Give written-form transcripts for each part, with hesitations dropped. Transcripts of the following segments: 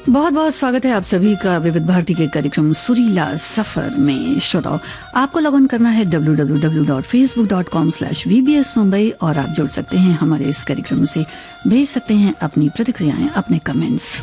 बहुत बहुत स्वागत है आप सभी का विविध भारती के कार्यक्रम सुरीला सफर में। श्रोताओं, आपको लॉग इन करना है www.facebook.com/VBS Mumbai और आप जुड़ सकते हैं हमारे इस कार्यक्रम से, भेज सकते हैं अपनी प्रतिक्रियाएं, अपने कमेंट्स।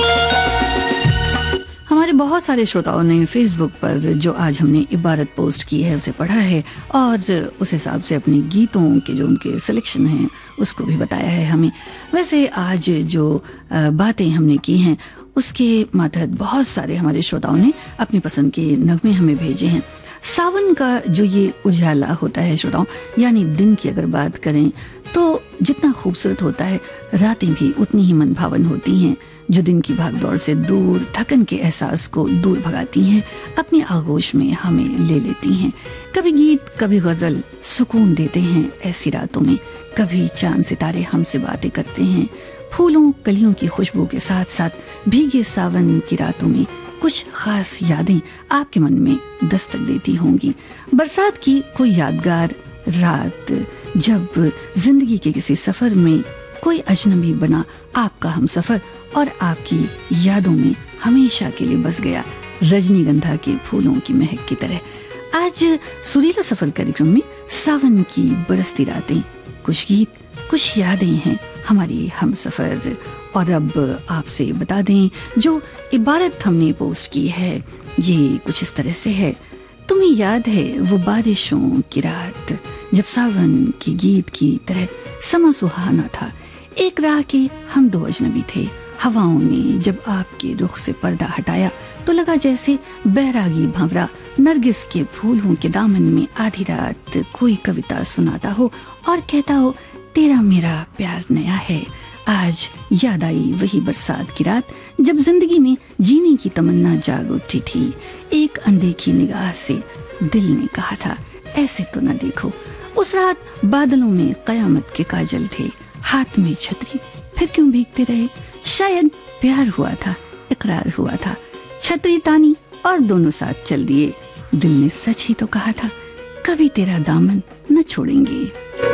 हमारे बहुत सारे श्रोताओं ने फेसबुक पर जो आज हमने इबारत पोस्ट की है उसे पढ़ा है और उस हिसाब से अपने गीतों के जो उनके सिलेक्शन हैं उसको भी बताया है हमें। वैसे आज जो बातें हमने की हैं उसके मातहत बहुत सारे हमारे श्रोताओं ने अपनी पसंद के नगमे हमें भेजे हैं। सावन का जो ये उजाला होता है श्रोताओं, यानी दिन की अगर बात करें तो जितना खूबसूरत होता है, रातें भी उतनी ही मनभावन होती हैं, जो दिन की भागदौड़ से दूर थकन के एहसास को दूर भगाती हैं, अपनी आगोश में हमें ले लेती हैं। कभी गीत, कभी गजल सुकून देते हैं ऐसी रातों में, कभी चांद सितारे हमसे बातें करते हैं। फूलों कलियों की खुशबू के साथ साथ भीगे सावन की रातों में कुछ खास यादें आपके मन में दस्तक देती होंगी। बरसात की कोई यादगार रात, जब जिंदगी के किसी सफर में कोई अजनबी बना आपका हमसफर और आपकी यादों में हमेशा के लिए बस गया, रजनीगंधा के फूलों की महक की तरह। आज सुरीला सफर कार्यक्रम में सावन की बरसती रातें, कुछ गीत, कुछ यादें हैं हमारी हमसफर। और अब आपसे बता दें, जो इबारत हमने पोस्ट की है ये कुछ इस तरह से है। तुम्हें याद है वो बारिशों की रात, जब सावन की गीत की तरह समा सुहाना था। एक राह के हम दो अजनबी थे, हवाओं ने जब आपके रुख से पर्दा हटाया तो लगा जैसे बैरागी भंवरा नरगिस के फूलों के दामन में आधी रात कोई कविता सुनाता हो और कहता हो, तेरा मेरा प्यार नया है। आज याद आई वही बरसात की रात, जब जिंदगी में जीने की तमन्ना जाग उठी थी। एक अनदेखी निगाह से दिल ने कहा था, ऐसे तो न देखो। उस रात बादलों में कयामत के काजल थे, हाथ में छतरी, फिर क्यों भीगते रहे। शायद प्यार हुआ था, इकरार हुआ था, छतरी तानी और दोनों साथ चल दिए। दिल ने सच ही तो कहा था, कभी तेरा दामन न छोड़ेंगे।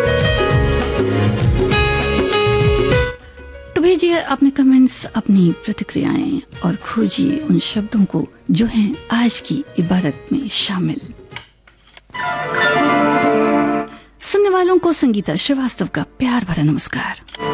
तो भेजिए अपने कमेंट्स, अपनी प्रतिक्रियाएं और खोजिए उन शब्दों को जो हैं आज की इबारत में शामिल। सुनने वालों को संगीता श्रीवास्तव का प्यार भरा नमस्कार।